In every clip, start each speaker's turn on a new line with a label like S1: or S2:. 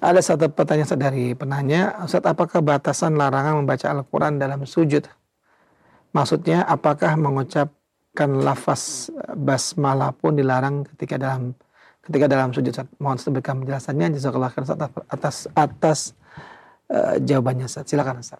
S1: Ada satu pertanyaan Ustaz dari penanya, Ustaz, apakah batasan larangan membaca Al-Quran dalam sujud? Maksudnya, apakah mengucapkan lafaz basmalah pun dilarang ketika dalam sujud? Ustaz? Mohon Ustaz berikan penjelasannya. Jazakallah khairan Ustaz atas jawabannya Ustaz. Silakan Ustaz.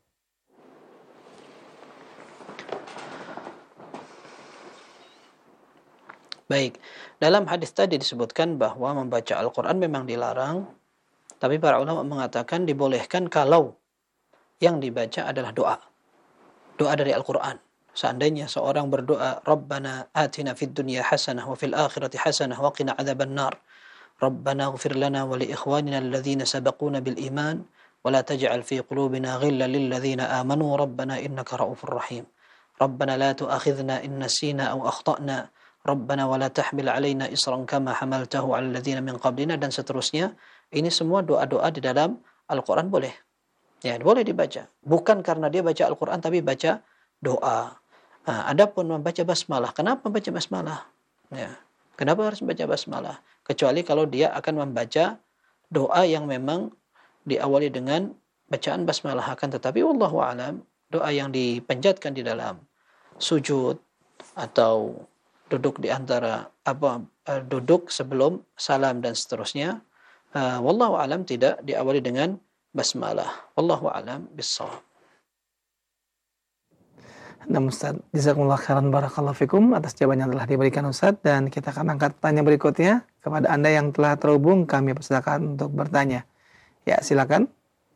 S2: Baik, dalam hadis tadi disebutkan bahwa membaca Al-Quran memang dilarang, tapi para ulama mengatakan dibolehkan kalau yang dibaca adalah doa dari Al-Quran. Seandainya seorang berdoa, Rabbana atina fid dunya hasanah wa fil akhirati hasanah wa qina adzaban nar. Rabbana ighfir lana wa li ikhwanina alladhina sabaquna bil iman wa la taj'al fi qulubina ghillan lil ladzina amanu rabbana innaka ra'ufur rahim. Rabbana la tu'akhidhna in nasina aw akhtana. Rabbana wa la tahmil 'alaina isran kama hamaltahu 'alal ladzina min qablina, dan seterusnya. Ini semua doa-doa di dalam Al-Quran boleh. Ya, boleh dibaca. Bukan karena dia baca Al-Quran tapi baca doa. Nah, adapun membaca basmalah, kenapa membaca basmalah? Ya. Kenapa harus membaca basmalah? Kecuali kalau dia akan membaca doa yang memang diawali dengan bacaan basmalah, akan tetapi wallahu alam, doa yang dipanjatkan di dalam sujud atau duduk di antara duduk sebelum salam dan seterusnya, wallahu alam tidak diawali dengan basmalah. Wallahu alam bissawab.
S1: Nah Ustaz, jazakumullah khairan barakallahu fikum atas jawaban yang telah diberikan Ustaz, dan kita akan angkat pertanyaan berikutnya kepada Anda yang telah terhubung. Kami persilakan untuk bertanya. Ya, silakan.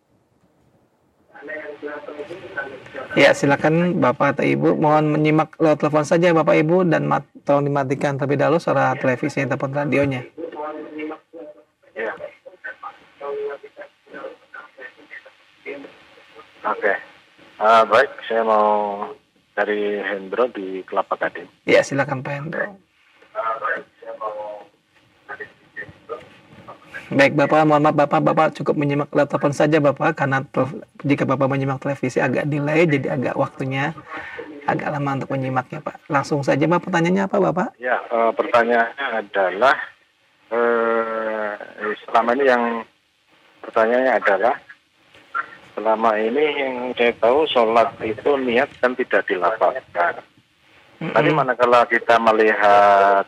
S1: Ya, silakan Bapak atau Ibu, mohon menyimak lewat telepon saja Bapak Ibu, dan tolong dimatikan terlebih dahulu suara televisi ataupun radionya.
S3: Ya. Oke. Baik, saya mau dari Hendro di Kelapa Gading.
S1: Ya, silakan Pak Hendro. Baik Bapak, mohon maaf Bapak cukup menyimak lewat telepon saja Bapak, karena jika Bapak menyimak televisi agak delay, jadi agak waktunya agak lama untuk menyimaknya Pak. Langsung saja Pak, pertanyaannya apa Bapak?
S3: Ya, pertanyaannya adalah selama ini yang saya tahu sholat itu niat kan tidak dilafazkan. Tadi manakala kita melihat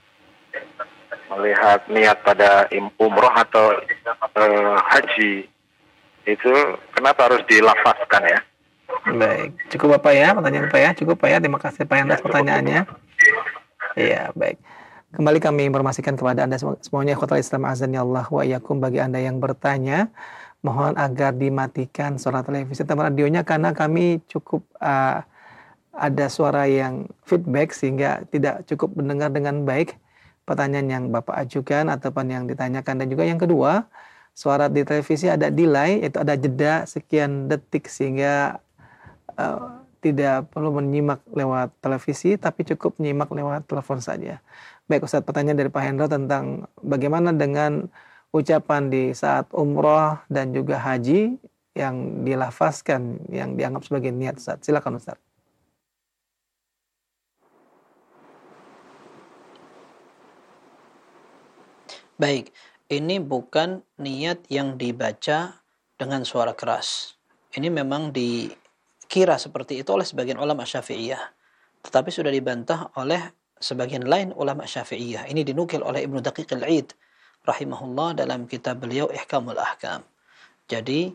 S3: niat pada umroh atau haji, itu kenapa harus dilafazkan ya?
S1: Baik, cukup Bapak ya pertanyaan Pak ya, cukup Pak ya, terima kasih Pak Hendro pertanyaannya. Iya, baik. Kembali kami informasikan kepada Anda semuanya, ikhwatal Islam azan ya Allah wa iyyakum, bagi Anda yang bertanya, mohon agar dimatikan suara televisi atau radionya, karena kami cukup ada suara yang feedback sehingga tidak cukup mendengar dengan baik pertanyaan yang Bapak ajukan ataupun yang ditanyakan. Dan juga yang kedua, suara di televisi ada delay, itu ada jeda sekian detik, sehingga tidak perlu menyimak lewat televisi, tapi cukup menyimak lewat telepon saja. Baik Ustaz, pertanyaan dari Pak Hendro tentang bagaimana dengan ucapan di saat umroh dan juga haji yang dilafazkan, yang dianggap sebagai niat Ustaz. Silakan Ustaz.
S2: Baik, ini bukan niat yang dibaca dengan suara keras. Ini memang dikira seperti itu oleh sebagian ulama Syafi'iyah, tetapi sudah dibantah oleh sebagian lain ulama Syafi'iyah. Ini dinukil oleh Ibnu Daqiq al-Id rahimahullah dalam kitab beliau Ihkamul Ahkam. Jadi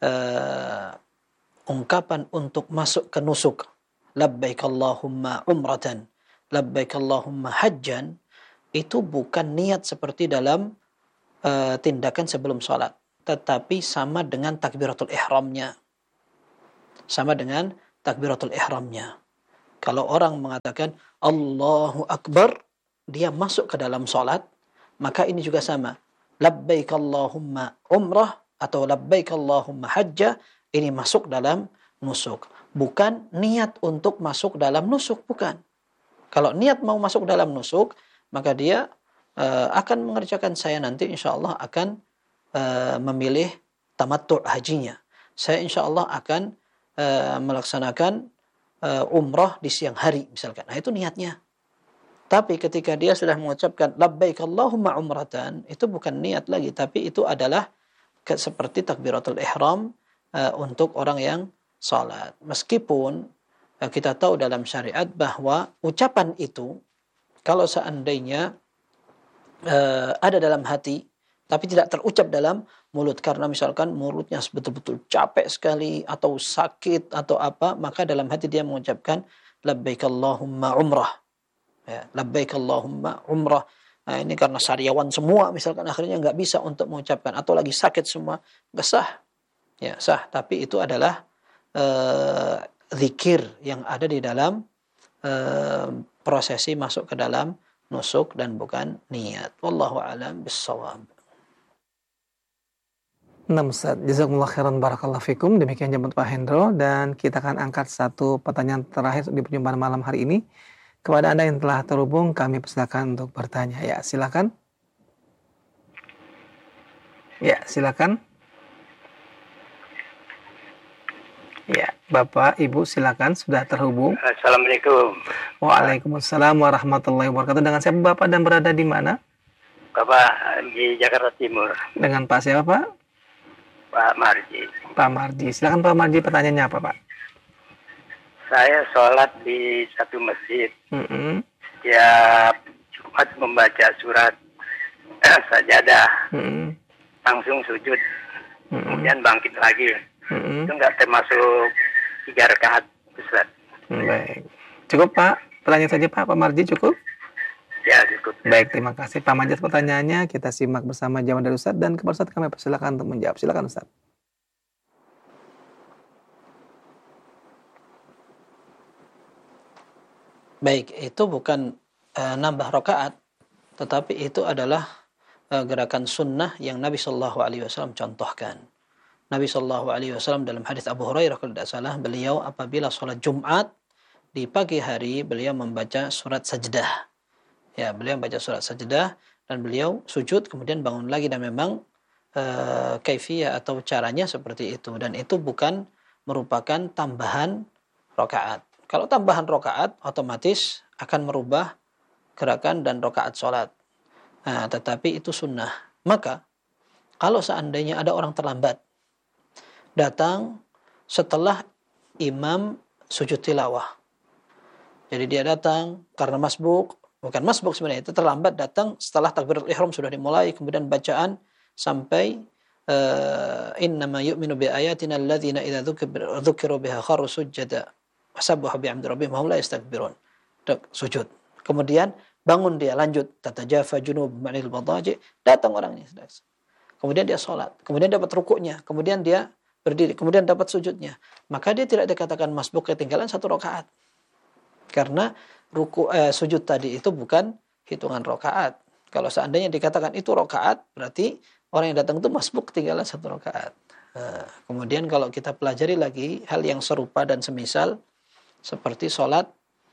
S2: ungkapan untuk masuk ke nusuk, labbaik Allahumma umratan, labbaik Allahumma hajjan, itu bukan niat seperti dalam tindakan sebelum sholat, tetapi sama dengan takbiratul ihramnya. Sama dengan takbiratul ihramnya. Kalau orang mengatakan Allahu Akbar, dia masuk ke dalam sholat, maka ini juga sama. Labbaik Allahumma umrah atau labbaik Allahumma hajjah, ini masuk dalam nusuk. Bukan niat untuk masuk dalam nusuk, bukan. Kalau niat mau masuk dalam nusuk, maka dia akan mengerjakan, saya nanti insya Allah akan memilih tamattu' hajinya. Saya insya Allah akan melaksanakan umrah di siang hari misalkan. Nah itu niatnya. Tapi ketika dia sudah mengucapkan labbaik Allahumma umratan, itu bukan niat lagi, tapi itu adalah seperti takbiratul ihram untuk orang yang salat. Meskipun kita tahu dalam syariat bahwa ucapan itu kalau seandainya ada dalam hati tapi tidak terucap dalam mulut, karena misalkan mulutnya betul-betul capek sekali atau sakit atau apa, maka dalam hati dia mengucapkan labbaik Allahumma umrah, ya, labbaik Allahumma umrah. Nah, ini karena sariawan semua misalkan akhirnya nggak bisa untuk mengucapkan atau lagi sakit semua, nggak sah. Ya, sah, tapi itu adalah zikir yang ada di dalam prosesi masuk ke dalam nusuk dan bukan niat. Wallahu a'lam bissawab.
S1: Nah, Ustaz, jazakumullah khairan barakallahu fikum. Demikian jawaban Pak Hendro, dan kita akan angkat satu pertanyaan terakhir di perjumpaan malam hari ini. Kepada Anda yang telah terhubung, kami persilakan untuk bertanya. Ya, silakan. Ya, silakan. Ya, Bapak, Ibu, silakan, sudah terhubung.
S4: Assalamualaikum.
S1: Waalaikumsalam warahmatullahi wabarakatuh. Dengan siapa Bapak dan berada di mana?
S4: Bapak di Jakarta Timur.
S1: Dengan Pak siapa, Pak?
S4: Pak Marji.
S1: Pak Marji. Silakan Pak Marji, pertanyaannya apa, Pak?
S4: Saya sholat di satu masjid.
S1: Mm-mm.
S4: Tiap Jumat membaca surat sajadah.
S1: Mm-mm.
S4: Langsung sujud.
S1: Mm-mm.
S4: Kemudian bangkit lagi.
S1: Mm-mm.
S4: Itu nggak termasuk 3 rakaat, Ustaz.
S1: Baik. Cukup, Pak? Pertanyaan saja, Pak Marji, cukup?
S4: Ya, cukup.
S1: Baik, terima kasih Pak Majid pertanyaannya. Kita simak bersama jawaban dari Ustaz, dan kepada Ustaz kami persilakan untuk menjawab. Silakan Ustaz.
S2: Baik, itu bukan nambah rakaat, tetapi itu adalah gerakan sunnah yang Nabi Shallallahu Alaihi Wasallam contohkan. Nabi Shallallahu Alaihi Wasallam dalam hadis Abu Hurairah kalau tidak salah, beliau apabila sholat Jumat di pagi hari beliau membaca surat sajdah. Ya, beliau membaca surat sajdah dan beliau sujud kemudian bangun lagi, dan memang kaifiyah atau caranya seperti itu, dan itu bukan merupakan tambahan rakaat. Kalau tambahan rakaat otomatis akan merubah gerakan dan rakaat sholat. Nah, tetapi itu sunnah. Maka kalau seandainya ada orang terlambat datang setelah imam sujud tilawah, jadi dia datang karena masbuk, bukan masbuk sebenarnya, itu terlambat datang setelah takbiratul ihram sudah dimulai, kemudian bacaan sampai innama yu'minu bi ayatina alladzina idza dzukiru biha kharru sujada wasabbahu bihamdi rabbihim wa hum la yastakbirun. Sujud. Kemudian bangun dia, lanjut tatajafa junub ma'il badaji, datang orangnya. Kemudian dia sholat, kemudian dapat rukuknya, kemudian dia berdiri, kemudian dapat sujudnya. Maka dia tidak dikatakan masbuk ketinggalan 1 rakaat. Karena sujud tadi itu bukan hitungan rakaat. Kalau seandainya dikatakan itu rakaat, berarti orang yang datang itu masbuk ketinggalan 1 rakaat. Kemudian kalau kita pelajari lagi hal yang serupa dan semisal seperti sholat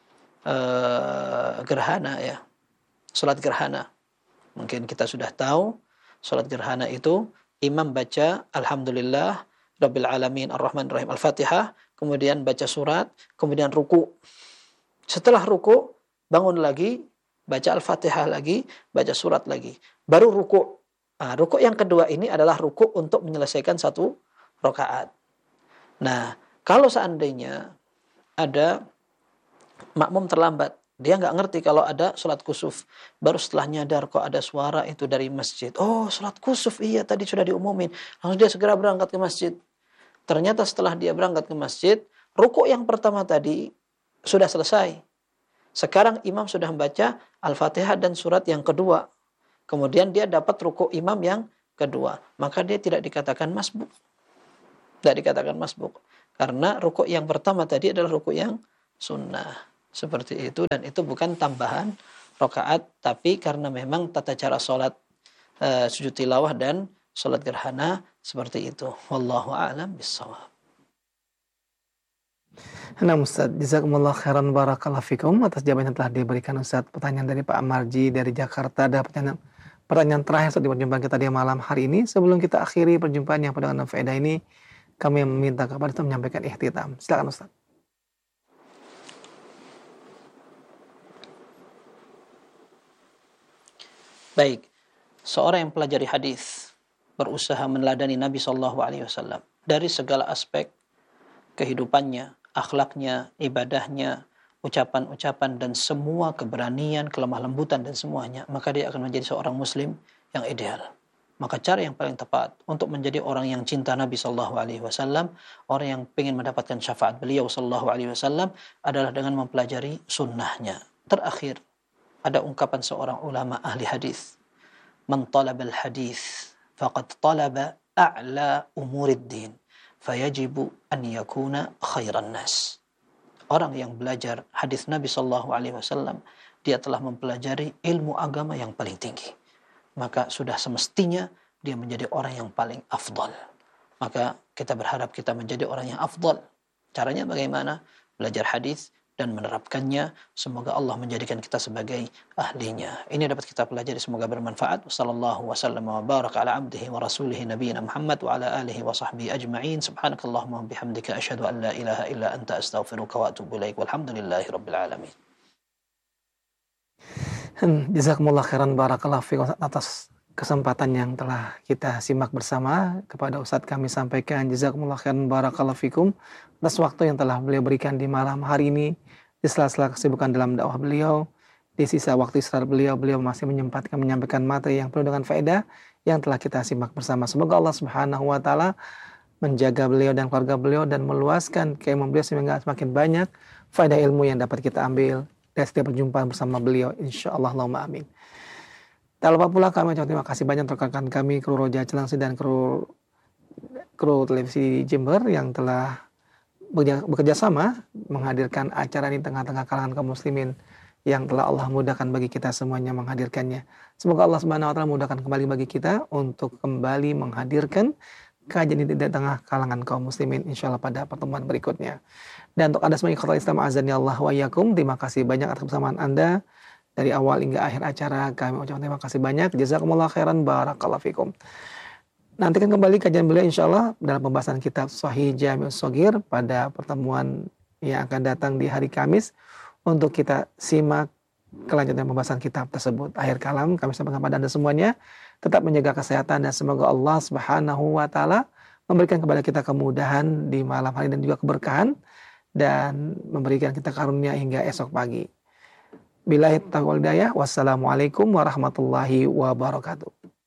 S2: gerhana, ya, sholat gerhana. Mungkin kita sudah tahu sholat gerhana itu imam baca Alhamdulillah Rabbil Alamin Ar-Rahman Ar-Rahim Al-Fatihah, kemudian baca surat, kemudian ruku. Setelah ruku bangun lagi, baca Al-Fatihah lagi, baca surat lagi, baru ruku. Nah, ruku yang kedua ini adalah ruku untuk menyelesaikan 1 rakaat. Nah, kalau seandainya ada makmum terlambat, dia nggak ngerti kalau ada sholat kusuf, baru setelah nyadar kok ada suara itu dari masjid. Oh, sholat kusuf, iya tadi sudah diumumin. Langsung dia segera berangkat ke masjid. Ternyata setelah dia berangkat ke masjid, ruku yang pertama tadi sudah selesai. Sekarang imam sudah membaca Al-Fatihah dan surat yang kedua. Kemudian dia dapat ruku imam yang kedua. Maka dia tidak dikatakan masbuk. Tidak dikatakan masbuk. Karena ruku yang pertama tadi adalah ruku yang sunnah. Seperti itu, dan itu bukan tambahan rakaat, tapi karena memang tata cara sholat sujud tilawah dan sholat gerhana seperti itu. Wallahu a'lam bishawab.
S1: Nah, Ustaz, jazakumullah khairan barakallahu fikum atas jawaban yang telah diberikan Ustaz. Pertanyaan dari Pak Marji dari Jakarta, ada pertanyaan terakhir Ustaz di perjumpaan kita di malam hari ini. Sebelum kita akhiri perjumpaan yang penuh dengan faedah ini, kami meminta kepada Ustaz menyampaikan ikhtitam. Silakan Ustaz.
S2: Baik, seorang yang pelajari hadis berusaha meneladani Nabi Shallallahu Alaihi Wasallam dari segala aspek kehidupannya, akhlaknya, ibadahnya, ucapan-ucapan dan semua keberanian, kelemah lembutan dan semuanya, maka dia akan menjadi seorang muslim yang ideal. Maka cara yang paling tepat untuk menjadi orang yang cinta Nabi Shallallahu Alaihi Wasallam, orang yang ingin mendapatkan syafaat beliau Shallallahu Alaihi Wasallam adalah dengan mempelajari sunnahnya. Terakhir, ada ungkapan seorang ulama ahli hadis, "Man talabal hadis, faqad talaba a'la umurid din, fayajibu an yakuna khairan nas." Orang yang belajar hadis Nabi Shallallahu Alaihi Wasallam, dia telah mempelajari ilmu agama yang paling tinggi. Maka sudah semestinya dia menjadi orang yang paling afdal. Maka kita berharap kita menjadi orang yang afdal. Caranya bagaimana? Belajar hadis dan menerapkannya. Semoga Allah menjadikan kita sebagai ahlinya. Ini dapat kita pelajari, semoga bermanfaat. Wassallallahu wasallam wa baraka ala abdihi wa rasulihi nabiyina Muhammad wa ala alihi wa sahbihi ajma'in. Subhanakallahumma wa bihamdika asyhadu an la ilaha illa anta astaghfiruka wa atubu ilaik. Walhamdulillahi rabbil alamin.
S1: Jazakumullah khairan barakallahu fikum atas kesempatan yang telah kita simak bersama. Kepada Ustadz kami sampaikan jazakumullah khairan barakallahu fikum atas waktu yang telah beliau berikan di malam hari ini, di sela-sela kesibukan dalam dakwah beliau, di sisa waktu istirahat beliau masih menyempatkan menyampaikan materi yang penuh dengan faedah yang telah kita simak bersama. Semoga Allah Subhanahu wa taala menjaga beliau dan keluarga beliau dan meluaskan keilmuan beliau sehingga semakin banyak faedah ilmu yang dapat kita ambil dan setiap perjumpaan bersama beliau, insyaallah, Allahumma amin. Tak lupa pula kami ucapkan terima kasih banyak rekan kami, kru Roja Cilangsi dan kru televisi Jember yang telah bekerja sama menghadirkan acara ini tengah-tengah kalangan kaum muslimin yang telah Allah mudahkan bagi kita semuanya menghadirkannya. Semoga Allah Subhanahu wa taala mudahkan kembali bagi kita untuk kembali menghadirkan kajian ini di tengah kalangan kaum muslimin insyaallah pada pertemuan berikutnya. Dan untuk Anda semua ikhwatal Islam azani Allah wa iyyakum, terima kasih banyak atas kebersamaan Anda dari awal hingga akhir acara. Kami ucapkan terima kasih banyak. Jazakumullah khairan barakallahu fikum. Nantikan kembali kajian beliau insyaallah dalam pembahasan kitab Sahih Jami'us Shaghir pada pertemuan yang akan datang di hari Kamis untuk kita simak kelanjutan pembahasan kitab tersebut. Akhir kalam kami sampaikan kepada Anda semuanya, tetap menjaga kesehatan dan semoga Allah Subhanahu wa taala memberikan kepada kita kemudahan di malam hari dan juga keberkahan dan memberikan kita karunia hingga esok pagi. Billahi taufiq wal hidayah. Wassalamualaikum warahmatullahi wabarakatuh.